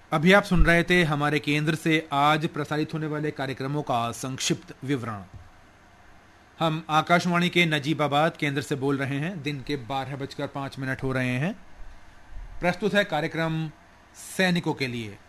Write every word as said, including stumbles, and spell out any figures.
अभी आप सुन रहे थे हमारे केंद्र से आज प्रसारित होने वाले कार्यक्रमों का संक्षिप्त विवरण। हम आकाशवाणी के नजीबाबाद केंद्र से बोल रहे हैं। दिन के बारह बजकर पांच मिनट हो रहे हैं। प्रस्तुत है कार्यक्रम सैनिकों के लिए।